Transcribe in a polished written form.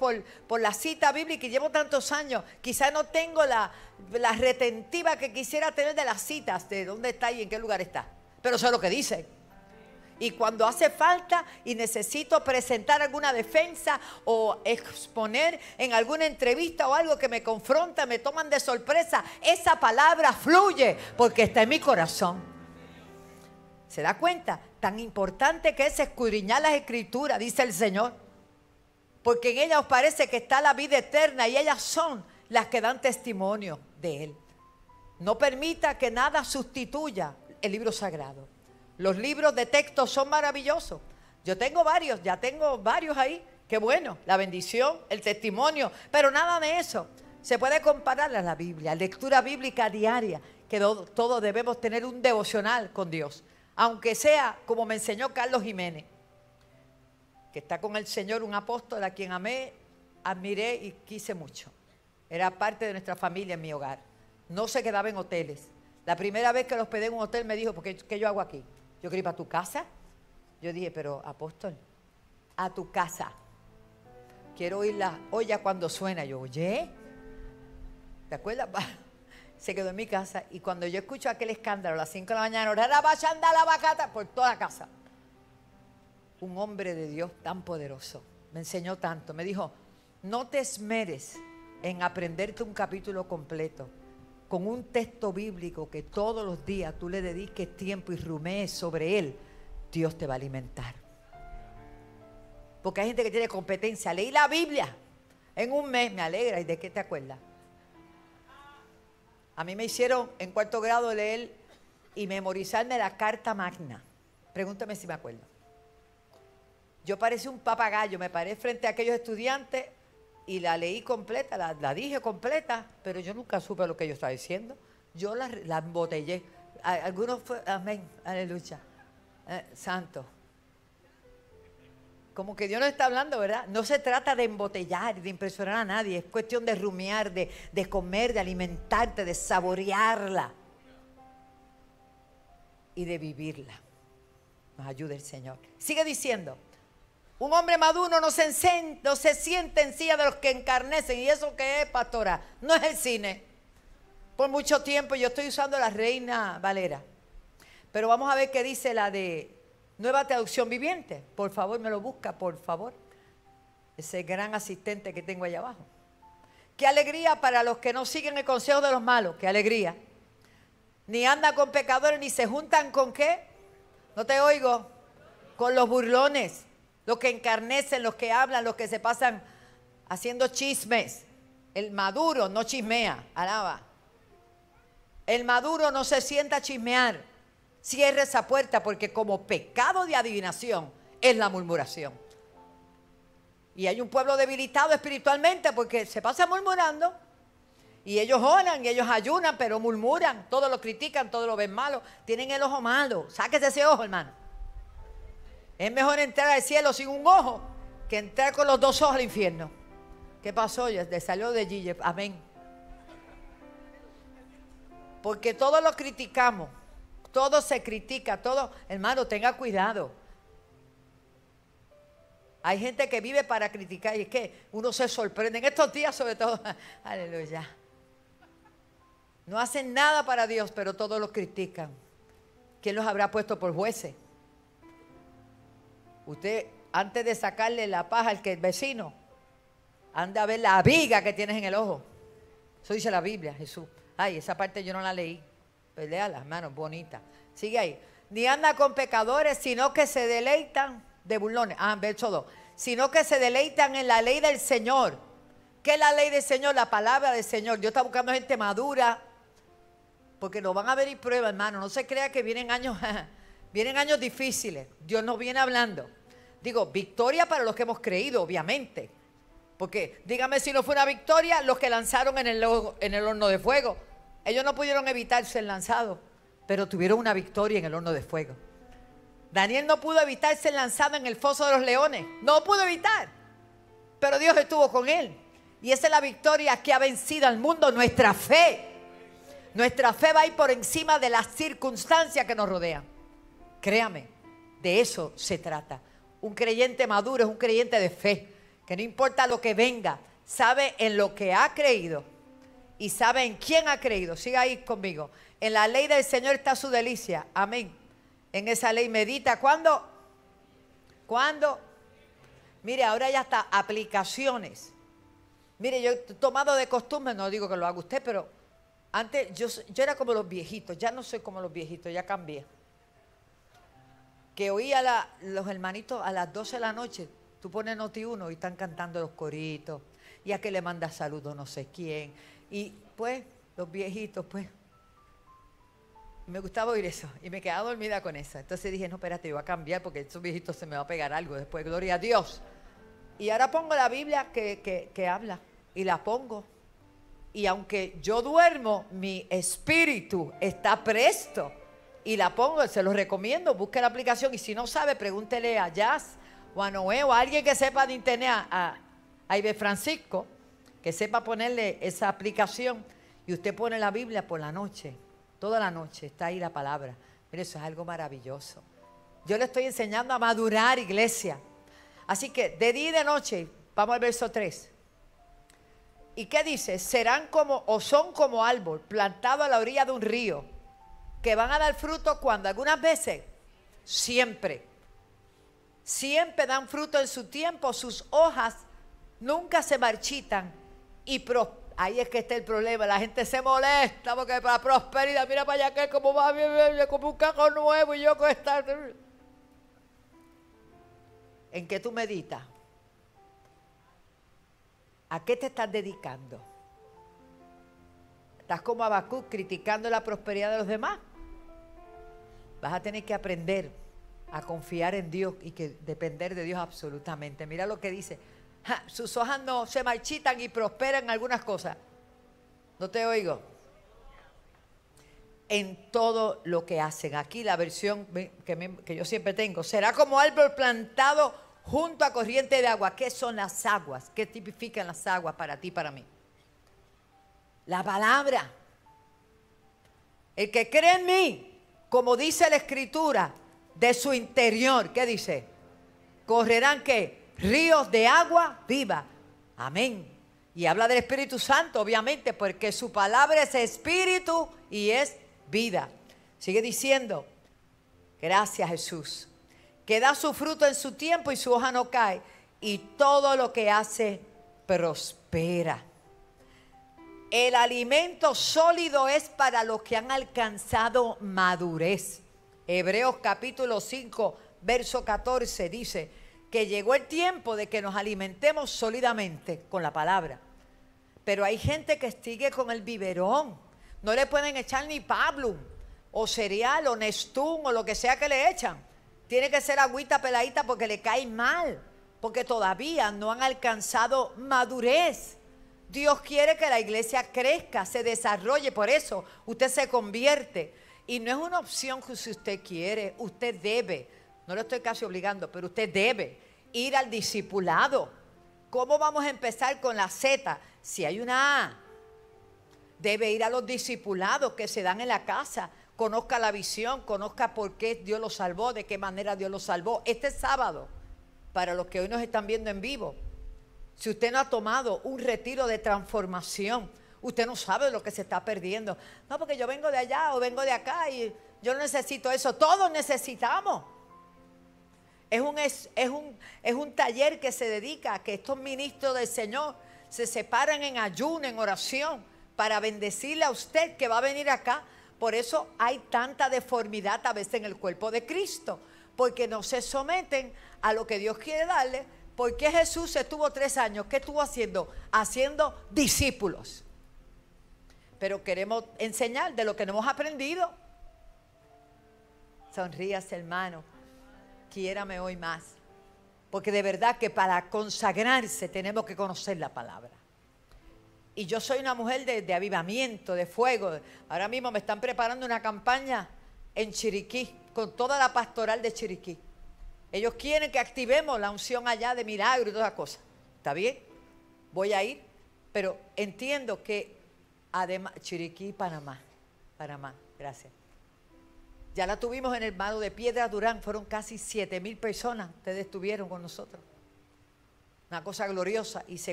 por la cita bíblica y llevo tantos años. Quizás no tengo la retentiva que quisiera tener de las citas, de dónde está y en qué lugar está. Pero sé lo que dice. Y cuando hace falta y necesito presentar alguna defensa o exponer en alguna entrevista o algo que me confronta, me toman de sorpresa, esa palabra fluye porque está en mi corazón. ¿Se da cuenta? Tan importante que es escudriñar las Escrituras, dice el Señor. Porque en ellas os parece que está la vida eterna y ellas son las que dan testimonio de Él. No permita que nada sustituya el libro sagrado. Los libros de texto son maravillosos. Yo tengo varios, ya tengo varios ahí. Qué bueno, la bendición, el testimonio. Pero nada de eso se puede comparar a la Biblia. Lectura bíblica diaria, que todos debemos tener un devocional con Dios. Aunque sea como me enseñó Carlos Jiménez, que está con el Señor, un apóstol a quien amé, admiré y quise mucho. Era parte de nuestra familia en mi hogar. No se quedaba en hoteles. La primera vez que lo hospedé en un hotel me dijo, ¿qué yo hago aquí? Yo quiero ir para tu casa. Yo dije, pero apóstol, a tu casa. Quiero oír la olla cuando suena. Yo, oye, ¿te acuerdas? Se quedó en mi casa y cuando yo escucho aquel escándalo a las 5 de la mañana, la bacata por toda la casa. Un hombre de Dios tan poderoso me enseñó tanto. Me dijo, no te esmeres en aprenderte un capítulo completo con un texto bíblico que todos los días tú le dediques tiempo y rumees sobre él. Dios te va a alimentar. Porque hay gente que tiene competencia. Leí la Biblia en un mes, me alegra. ¿Y de qué te acuerdas? A mí me hicieron en 4º grado leer y memorizarme la Carta Magna. Pregúntame si me acuerdo. Yo parecía un papagayo, me paré frente a aquellos estudiantes y la leí completa, la dije completa, pero yo nunca supe lo que yo estaba diciendo. Yo la embotellé. Algunos fue, amén, aleluya, santo. Como que Dios nos está hablando, ¿verdad? No se trata de embotellar, de impresionar a nadie. Es cuestión de rumiar, de comer, de alimentarte, de saborearla y de vivirla. Nos ayude el Señor. Sigue diciendo, un hombre maduro no se siente en silla de los que encarnecen. ¿Y eso qué es, pastora? No es el cine. Por mucho tiempo yo estoy usando la Reina Valera. Pero vamos a ver qué dice la de Nueva Traducción Viviente. Por favor, me lo busca, por favor. Ese gran asistente que tengo allá abajo. Qué alegría para los que no siguen el consejo de los malos. Qué alegría. Ni andan con pecadores, ni se juntan con ¿qué? No te oigo. Con los burlones. Los que encarnecen, los que hablan, los que se pasan haciendo chismes. El maduro no chismea, alaba. El maduro no se sienta a chismear. Cierre esa puerta porque como pecado de adivinación es la murmuración. Y hay un pueblo debilitado espiritualmente porque se pasa murmurando. Y ellos oran y ellos ayunan, pero murmuran. Todos lo critican, todos lo ven malo. Tienen el ojo malo. Sáquese ese ojo, hermano. Es mejor entrar al cielo sin un ojo que entrar con los 2 ojos al infierno. ¿Qué pasó? Ya salió de Gille. Amén. Porque todos lo criticamos. Todo se critica. Todo. Hermano, tenga cuidado. Hay gente que vive para criticar. Y es que uno se sorprende. En estos días sobre todo. Aleluya. No hacen nada para Dios, pero todos lo critican. ¿Quién los habrá puesto por jueces? Usted, antes de sacarle la paja al vecino, anda a ver la viga que tienes en el ojo. Eso dice la Biblia, Jesús. Ay, esa parte yo no la leí. Pues léala, hermano, bonita. Sigue ahí. Ni anda con pecadores, sino que se deleitan de burlones. Verso 2. Sino que se deleitan en la ley del Señor. ¿Qué es la ley del Señor? La palabra del Señor. Dios está buscando gente madura, porque nos van a venir pruebas, hermano. No se crea que vienen años... Vienen años difíciles. Dios nos viene hablando. Digo, victoria para los que hemos creído, obviamente. Porque dígame si no fue una victoria los que lanzaron en el horno de fuego. Ellos no pudieron evitar ser lanzados, pero tuvieron una victoria en el horno de fuego. Daniel no pudo evitar ser lanzado en el foso de los leones. No pudo evitar. Pero Dios estuvo con él. Y esa es la victoria que ha vencido al mundo, nuestra fe. Nuestra fe va a ir por encima de las circunstancias que nos rodean. Créame, de eso se trata. Un creyente maduro es un creyente de fe, que no importa lo que venga, sabe en lo que ha creído y sabe en quién ha creído. Siga ahí conmigo. En la ley del Señor está su delicia. Amén. En esa ley medita. ¿Cuándo? ¿Cuándo? Mire, ahora ya está aplicaciones. Mire, yo he tomado de costumbre, no digo que lo haga usted, pero antes yo era como los viejitos. Ya no soy como los viejitos, ya cambié. Que oía los hermanitos a las 12 de la noche. Tú pones Noti1 y están cantando los coritos. Y a que le manda saludos no sé quién. Y pues, los viejitos, pues. Me gustaba oír eso. Y me quedaba dormida con eso. Entonces dije, no, espérate, yo voy a cambiar porque esos viejitos se me va a pegar algo después. Gloria a Dios. Y ahora pongo la Biblia que habla. Y la pongo. Y aunque yo duermo, mi espíritu está presto. Y la pongo, se los recomiendo. Busque la aplicación. Y si no sabe, pregúntele a Jazz o a Noé o a alguien que sepa de internet, a Ibe Francisco, que sepa ponerle esa aplicación, y usted pone la Biblia por la noche, toda la noche, está ahí la palabra. Mire, eso es algo maravilloso. Yo le estoy enseñando a madurar, iglesia. Así que de día y de noche, vamos al verso 3. ¿Y qué dice? Serán como, o son como árbol plantado a la orilla de un río, que van a dar fruto cuando, algunas veces, siempre. Siempre dan fruto en su tiempo, sus hojas nunca se marchitan y ahí es que está el problema. La gente se molesta porque para prosperidad, mira para allá que como va bien, como un carro nuevo y yo con esta. ¿En qué tú meditas? ¿A qué te estás dedicando? ¿Estás como Habacuc criticando la prosperidad de los demás? Vas a tener que aprender a confiar en Dios y que depender de Dios absolutamente. Mira lo que dice. Sus hojas no se marchitan y prosperan en algunas cosas. No te oigo. En todo lo que hacen. Aquí la versión que yo siempre tengo. Será como árbol plantado junto a corriente de agua. ¿Qué son las aguas? ¿Qué tipifican las aguas para ti y para mí? La palabra. El que cree en mí, como dice la Escritura, de su interior, ¿qué dice? Correrán, ¿qué? Ríos de agua viva. Amén. Y habla del Espíritu Santo, obviamente, porque su palabra es espíritu y es vida. Sigue diciendo, gracias Jesús, que da su fruto en su tiempo y su hoja no cae, y todo lo que hace prospera. El alimento sólido es para los que han alcanzado madurez. Hebreos capítulo 5, verso 14 dice que llegó el tiempo de que nos alimentemos sólidamente con la palabra. Pero hay gente que sigue con el biberón. No le pueden echar ni pablum, o cereal, o Nestún, o lo que sea que le echan. Tiene que ser agüita peladita porque le cae mal, porque todavía no han alcanzado madurez. Dios quiere que la iglesia crezca, se desarrolle, por eso usted se convierte. Y no es una opción que si usted quiere, usted debe, no lo estoy casi obligando, pero usted debe ir al discipulado. ¿Cómo vamos a empezar con la Z si hay una A? Debe ir a los discipulados que se dan en la casa, conozca la visión, conozca por qué Dios lo salvó, de qué manera Dios lo salvó. Este sábado, para los que hoy nos están viendo en vivo, si usted no ha tomado un retiro de transformación, usted no sabe lo que se está perdiendo. No, porque yo vengo de allá o vengo de acá y yo no necesito eso. Todos necesitamos. Es un taller que se dedica a que estos ministros del Señor se separan en ayuno, en oración, para bendecirle a usted que va a venir acá. Por eso hay tanta deformidad a veces en el cuerpo de Cristo, porque no se someten a lo que Dios quiere darle. Porque Jesús estuvo 3 años, ¿qué estuvo haciendo? Haciendo discípulos. Pero queremos enseñar de lo que no hemos aprendido. Sonríase, hermano. Quiérame hoy más. Porque de verdad que para consagrarse tenemos que conocer la palabra. Y yo soy una mujer de avivamiento, de fuego. Ahora mismo me están preparando una campaña en Chiriquí, con toda la pastoral de Chiriquí. Ellos quieren que activemos la unción allá de milagro y todas las cosas. ¿Está bien? Voy a ir, pero entiendo que además, Chiriquí, Panamá, gracias. Ya la tuvimos en el Vado de Piedra Durán, fueron casi 7,000 personas, ustedes estuvieron con nosotros. una cosa gloriosa, y se